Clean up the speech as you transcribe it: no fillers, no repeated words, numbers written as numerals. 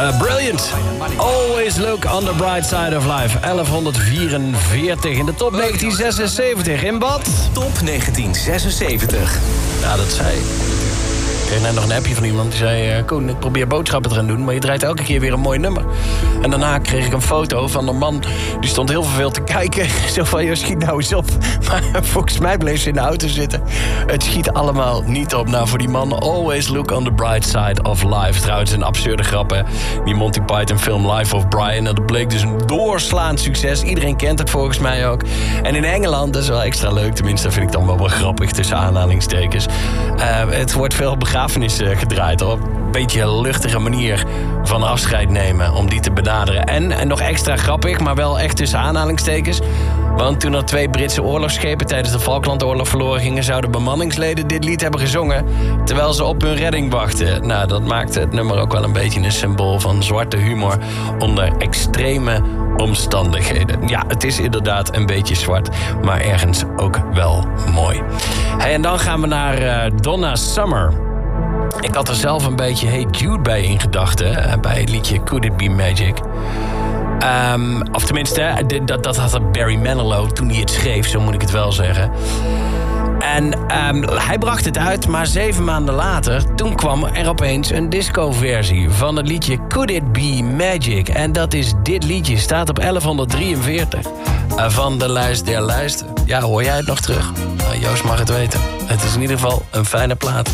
Brilliant. Always look on the bright side of life. 1144 in de top 1976. In wat? Top 1976. Ja, dat zei ik. Ik kreeg net nog een appje van iemand die zei... Koen, ik probeer boodschappen te gaan doen, maar je draait elke keer weer een mooi nummer. En daarna kreeg ik een foto van een man... die stond heel verveeld te kijken. Zo van, joh, schiet nou eens op. Maar volgens mij bleef ze in de auto zitten. Het schiet allemaal niet op. Nou, voor die man, always look on the bright side of life. Trouwens, een absurde grap, hè. Die Monty Python film Life of Brian. Dat bleek dus een doorslaand succes. Iedereen kent het volgens mij ook. En in Engeland, dat is wel extra leuk. Tenminste, vind ik dan wel grappig, tussen aanhalingstekens. Het wordt veel begrafenis gedraaid, op een beetje een luchtige manier van afscheid nemen, om die te benaderen. En nog extra grappig, maar wel echt tussen aanhalingstekens. Want toen er 2 Britse oorlogsschepen tijdens de Falklandoorlog verloren gingen, zouden bemanningsleden dit lied hebben gezongen terwijl ze op hun redding wachten. Nou, dat maakte het nummer ook wel een beetje een symbool van zwarte humor onder extreme omstandigheden. Ja, het is inderdaad een beetje zwart, maar ergens ook wel mooi. Hey, en dan gaan we naar Donna Summer. Ik had er zelf een beetje Hey Jude bij in gedachten, bij het liedje Could It Be Magic. Of tenminste, dat had Barry Manilow toen hij het schreef, zo moet ik het wel zeggen. En hij bracht het uit, maar 7 maanden later... toen kwam er opeens een disco-versie van het liedje Could It Be Magic. En dat is dit liedje, staat op 1143 van de lijst der lijsten. Ja, hoor jij het nog terug? Nou, Joost mag het weten. Het is in ieder geval een fijne plaat.